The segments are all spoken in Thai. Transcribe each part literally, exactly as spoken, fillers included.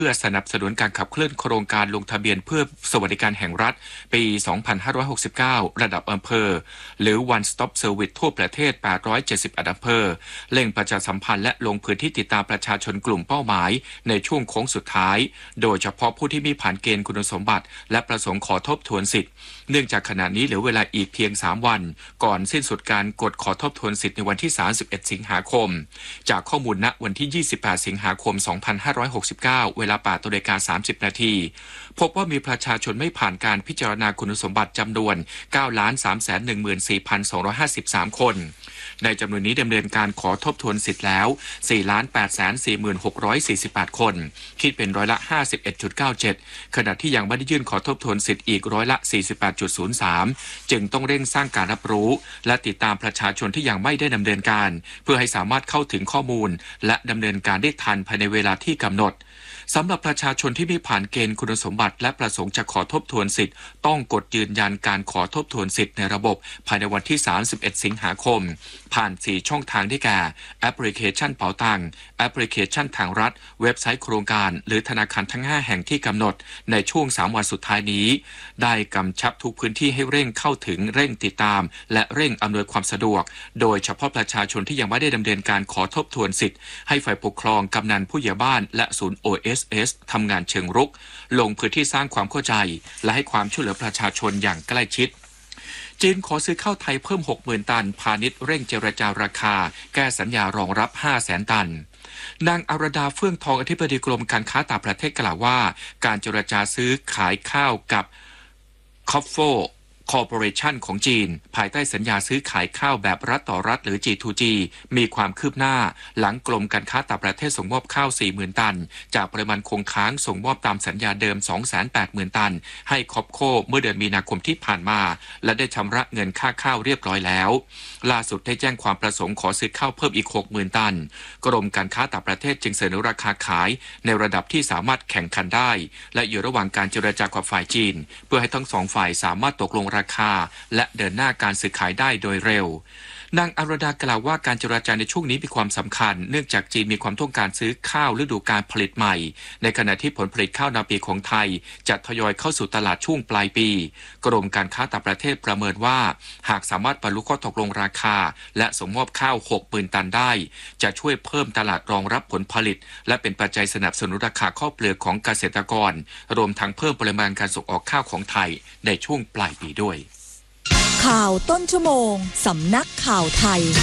พื่อสนับสนุนการขับเคลื่อนโครงการลงทะเบียนเพื่อสวัสดิการแห่งรัฐปี สองพันห้าร้อยหกสิบเก้า ระดับอำเภอหรือ One Stop Service ทั่วประเทศ แปดร้อยเจ็ดสิบเอ็ด อำเภอเร่งประชาสัมพันธ์และลงพื้นที่ติดตามประชาชนกลุ่มเป้าหมายในช่วงโค้งสุดท้ายโดยเฉพาะผู้ที่มีผ่านเกณฑ์คุณสมบัติและประสงค์ขอทบทวนสิทธิ์เนื่องจากขณะนี้เหลือเวลาอีกเพียงสามวันก่อนสิ้นสุดการกดขอทบทวนสิทธิ์ในวันที่สามสิบเอ็ดสิงหาคมจากข้อมูลณวันที่ยี่สิบแปดสิงหาคมสองพันห้าร้อยหกสิบเก้าเวลา แปดนาฬิกาสามสิบนาทีพบว่ามีประชาชนไม่ผ่านการพิจารณาคุณสมบัติจำนวน เก้าล้านสามแสนหนึ่งหมื่นสี่พันสองร้อยห้าสิบสาม คนในจำนวนนี้ดำเนินการขอทบทวนสิทธิ์แล้ว สี่ล้านแปดแสนสี่หมื่นหกร้อยสี่สิบแปด คนคิดเป็นร้อยละ ห้าสิบเอ็ดจุดเก้าเจ็ด ขณะที่ยังไม่ได้ยื่นขอทบทวนสิทธิ์อีกร้อยละ สี่สิบแปดจุดศูนย์สาม จึงต้องเร่งสร้างการรับรู้และติดตามประชาชนที่ยังไม่ได้ดำเนินการเพื่อให้สามารถเข้าถึงข้อมูลและดำเนินการได้ทันภายในเวลาที่กำหนดสำหรับประชาชนที่ไม่ผ่านเกณฑ์คุณสมบัติและประสงค์จะขอทบทวนสิทธิ์ต้องกดยืนยันการขอทบทวนสิทธิ์ในระบบภายในวันที่สามสิบเอ็ดสิงหาคมผ่านสี่ช่องทางได้แก่แอปพลิเคชันเป๋าตังแอปพลิเคชันทางรัฐเว็บไซต์โครงการหรือธนาคารทั้งห้าแห่งที่กำหนดในช่วงสามวันสุดท้ายนี้ได้กำชับทุกพื้นที่ให้เร่งเข้าถึงเร่งติดตามและเร่งอำนวยความสะดวกโดยเฉพาะประชาชนที่ยังไม่ได้ดำเนินการขอทบทวนสิทธิ์ให้ฝ่ายปกครองกำนันผู้ใหญ่บ้านและศูนย์ โอ เอส เอส ทำงานเชิงรุกลงพื้นที่สร้างความเข้าใจและให้ความช่วยเหลือประชาชนอย่างใกล้ชิดจีนขอซื้อข้าวไทยเพิ่ม หกหมื่น ตันพาณิชย์เร่งเจรจาราคาแก้สัญญารองรับ ห้าแสน ตันนางอรดาเฟื่องทองอธิบดีกรมการค้าต่างประเทศกล่าวว่าการเจรจาซื้อขายข้าวกับคอฟโฟคอร์ปอเรชั่นของจีนภายใต้สัญญาซื้อขายข้าวแบบรัฐต่อรัฐหรือ จี ทู จี มีความคืบหน้าหลังกรมการค้าต่างประเทศส่งมอบข้าว สี่หมื่น ตันจากปริมาณคงค้างส่งมอบตามสัญญาเดิม สองแสนแปดหมื่น ตันให้คอปโคเมื่อเดือนมีนาคมที่ผ่านมาและได้ชำระเงินค่าข้าวเรียบร้อยแล้วล่าสุดได้แจ้งความประสงค์ขอซื้อข้าวเพิ่มอีก หกหมื่น ตันกรมการค้าต่างประเทศจึงเสนอราคาขายในระดับที่สามารถแข่งขันได้และอยู่ระหว่างการเจรจากับฝ่ายจีนเพื่อให้ทั้งสองฝ่ายสามารถตกลงราคาและเดินหน้าการซื้อขายได้โดยเร็วนางอรดากล่าวว่าการเจรจาในช่วงนี้มีความสำคัญเนื่องจากจีนมีความต้องการซื้อข้าวฤดูกาลผลิตใหม่ในขณะที่ผลผลิตข้าวนาปีของไทยจะทยอยเข้าสู่ตลาดช่วงปลายปีกรมการค้าต่างประเทศประเมินว่าหากสามารถบรรลุข้อตกลงราคาและส่งมอบข้าว หกหมื่น ตันได้จะช่วยเพิ่มตลาดรองรับผลผลิตและเป็นปัจจัยสนับสนุนราคาข้าวเปลือกของเกษตรกรรวมทั้งเพิ่มปริมาณการส่งออกข้าวของไทยในช่วงปลายปีด้วยข่าวต้นชั่วโมงสำนักข่าวไทย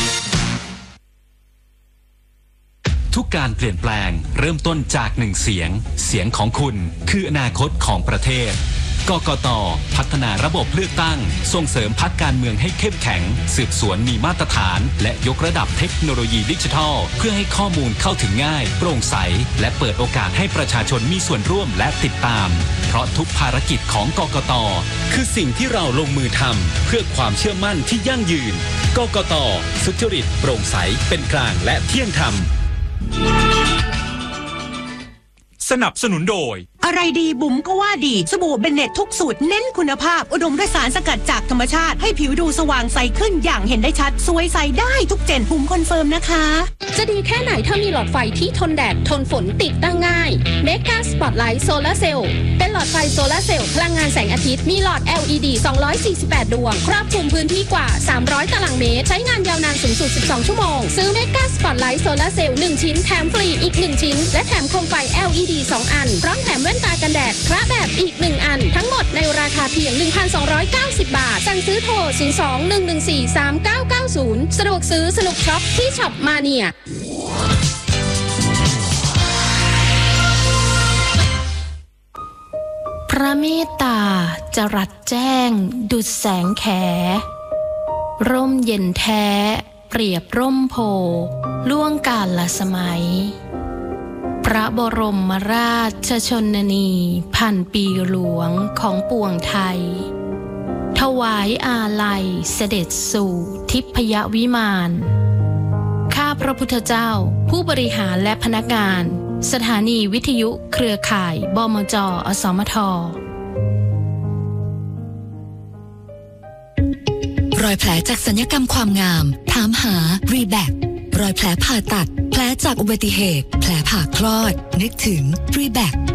ทุกการเปลี่ยนแปลงเริ่มต้นจากหนึ่งเสียงเสียงของคุณคืออนาคตของประเทศกกต.พัฒนาระบบเลือกตั้งส่งเสริมพรรคการเมืองให้เข้มแข็งสืบสวนมีมาตรฐานและยกระดับเทคโนโลยีดิจิทัลเพื่อให้ข้อมูลเข้าถึงง่ายโปร่งใสและเปิดโอกาสให้ประชาชนมีส่วนร่วมและติดตามเพราะทุกภารกิจของกกต.คือสิ่งที่เราลงมือทำเพื่อความเชื่อมั่นที่ยั่งยืนกกต.สุจริตโปร่งใสเป็นกลางและเที่ยงธรรมสนับสนุนโดยอะไรดีบุ๋มก็ว่าดีสบู่เบนเน็ตทุกสูตรเน้นคุณภาพอุดมด้วยสารสกัดจากธรรมชาติให้ผิวดูสว่างใสขึ้นอย่างเห็นได้ชัดสวยใสได้ทุกเจนบุ๋มคอนเฟิร์มนะคะจะดีแค่ไหนถ้ามีหลอดไฟที่ทนแดดทนฝนติดตั้งง่ายเมกาสปอตไลท์โซลาร์เซลล์เป็นหลอดไฟโซลาร์เซลล์พลังงานแสงอาทิตย์มีหลอด แอล อี ดี สองร้อยสี่สิบแปดดวงครอบคลุมพื้นที่กว่าสามร้อยตารางเมตรใช้งานยาวนานสูงสุดสิบสองชั่วโมงซื้อเมกาสปอตไลท์โซลาร์เซลล์หนึ่งชิ้นแถมฟรีอีกหนึ่งชิ้นและแถมโคมไฟ แอล อี ดี สองอันพร้อมแถมแว่นตากันแดดพระแบบอีกหนึ่งอันทั้งหมดในราคาเพียง หนึ่งพันสองร้อยเก้าสิบ บาทสั่งซื้อโทรศูนย์ สอง หนึ่ง หนึ่ง สี่ สาม เก้า เก้า ศูนย์สะดวกซื้อสนุกช็อปที่ช็อปมาเนียพระเมตตาจรัสแจ้งดุจแสงแขร่มเย็นแท้เปรียบร่มโพล่วงกาลสมัยพระบรมราชชนนีพันปีหลวงของปวงไทยถวายอาลัยเสด็จสู่ทิพยวิมานข้าพระพุทธเจ้าผู้บริหารและพนักงานสถานีวิทยุเครือข่ายบมจ.อสมท. รอยแผลจากศัลยกรรมความงามถามหารีแบครอยแผลผ่าตัดแผลจากอุบัติเหตุแผลผ่าคลอดนึกถึงรีแบค